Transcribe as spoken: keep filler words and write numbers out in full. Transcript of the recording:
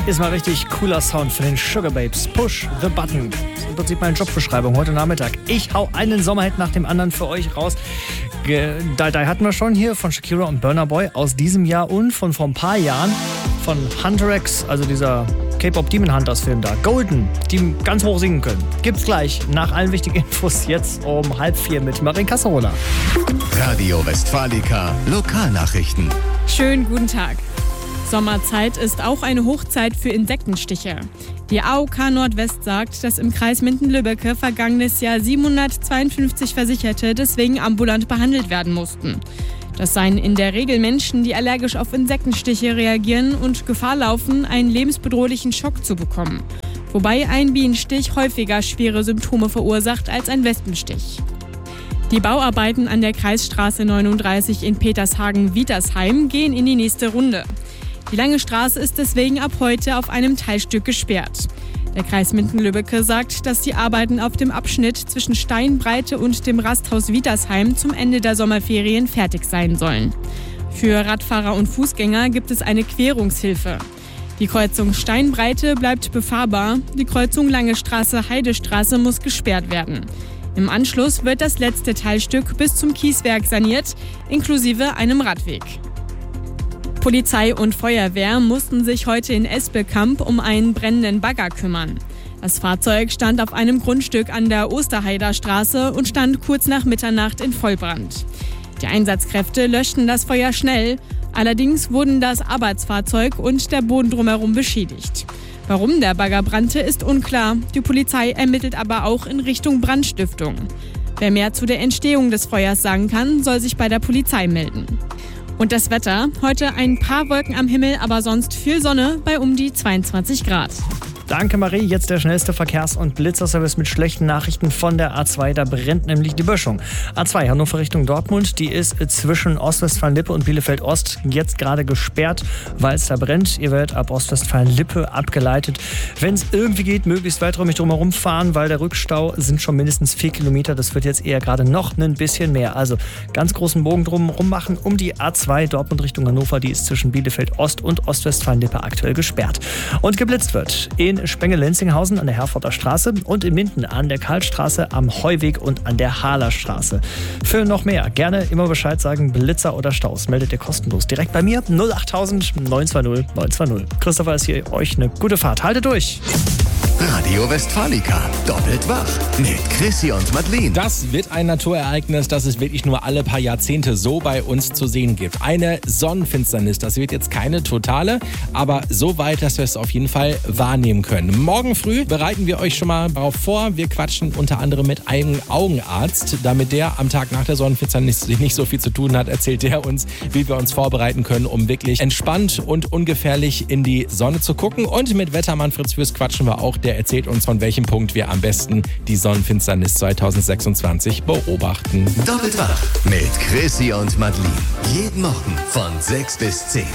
ist mal richtig cooler Sound für den Sugar Babes. Push the Button. Das ist im Prinzip meine Jobbeschreibung heute Nachmittag. Ich hau einen Sommerhit nach dem anderen für euch raus. Die Die hatten wir schon hier von Shakira und Burna Boy aus diesem Jahr und von vor ein paar Jahren von Hunter X, also dieser K-Pop Demon Hunters Film da. Golden, die ganz hoch singen können. Gibt's gleich nach allen wichtigen Infos jetzt um halb vier mit Marin Casserola. Radio Westfalica Lokalnachrichten. Schönen guten Tag. Sommerzeit ist auch eine Hochzeit für Insektenstiche. Die A O K Nordwest sagt, dass im Kreis Minden-Lübbecke vergangenes Jahr siebenhundertzweiundfünfzig Versicherte deswegen ambulant behandelt werden mussten. Das seien in der Regel Menschen, die allergisch auf Insektenstiche reagieren und Gefahr laufen, einen lebensbedrohlichen Schock zu bekommen. Wobei ein Bienenstich häufiger schwere Symptome verursacht als ein Wespenstich. Die Bauarbeiten an der Kreisstraße neununddreißig in Petershagen-Wietersheim gehen in die nächste Runde. Die lange Straße ist deswegen ab heute auf einem Teilstück gesperrt. Der Kreis Minden-Lübbecke sagt, dass die Arbeiten auf dem Abschnitt zwischen Steinbreite und dem Rasthaus Wietersheim zum Ende der Sommerferien fertig sein sollen. Für Radfahrer und Fußgänger gibt es eine Querungshilfe. Die Kreuzung Steinbreite bleibt befahrbar, die Kreuzung Lange Straße-Heidestraße muss gesperrt werden. Im Anschluss wird das letzte Teilstück bis zum Kieswerk saniert, inklusive einem Radweg. Polizei und Feuerwehr mussten sich heute in Espelkamp um einen brennenden Bagger kümmern. Das Fahrzeug stand auf einem Grundstück an der Osterheider Straße und stand kurz nach Mitternacht in Vollbrand. Die Einsatzkräfte löschten das Feuer schnell, allerdings wurden das Arbeitsfahrzeug und der Boden drumherum beschädigt. Warum der Bagger brannte, ist unklar. Die Polizei ermittelt aber auch in Richtung Brandstiftung. Wer mehr zu der Entstehung des Feuers sagen kann, soll sich bei der Polizei melden. Und das Wetter, heute ein paar Wolken am Himmel, aber sonst viel Sonne bei um die zweiundzwanzig Grad. Danke Marie, jetzt der schnellste Verkehrs- und Blitzerservice mit schlechten Nachrichten von der A zwei, da brennt nämlich die Böschung. A zwei Hannover Richtung Dortmund, die ist zwischen Ostwestfalen-Lippe und Bielefeld-Ost jetzt gerade gesperrt, weil es da brennt. Ihr werdet ab Ostwestfalen-Lippe abgeleitet. Wenn es irgendwie geht, möglichst weiträumig drumherum fahren, weil der Rückstau sind schon mindestens vier Kilometer. Das wird jetzt eher gerade noch ein bisschen mehr. Also ganz großen Bogen drumherum machen um die A zwei Dortmund Richtung Hannover, die ist zwischen Bielefeld-Ost und Ostwestfalen-Lippe aktuell gesperrt. Und geblitzt wird in Spenge-Lenzinghausen an der Herforder Straße und in Minden an der Karlstraße, am Heuweg und an der Hahler-Straße. Für noch mehr gerne immer Bescheid sagen, Blitzer oder Staus. Meldet ihr kostenlos direkt bei mir null achttausend neun zwei null neun zwei null. Christopher ist hier, euch eine gute Fahrt. Haltet durch! Radio Westfalica doppelt wach mit Chrissy und Madeleine. Das wird ein Naturereignis, das es wirklich nur alle paar Jahrzehnte so bei uns zu sehen gibt. Eine Sonnenfinsternis. Das wird jetzt keine totale, aber so weit, dass wir es auf jeden Fall wahrnehmen können. Morgen früh bereiten wir euch schon mal darauf vor. Wir quatschen unter anderem mit einem Augenarzt. Damit der am Tag nach der Sonnenfinsternis nicht so viel zu tun hat, erzählt der uns, wie wir uns vorbereiten können, um wirklich entspannt und ungefährlich in die Sonne zu gucken. Und mit Wettermann Fritz Fürst quatschen wir auch. Der erzählt uns, von welchem Punkt wir am besten die Sonnenfinsternis zweitausendsechsundzwanzig beobachten. Doppelt wach mit Chrissy und Madeleine. Jeden Morgen von sechs bis zehn.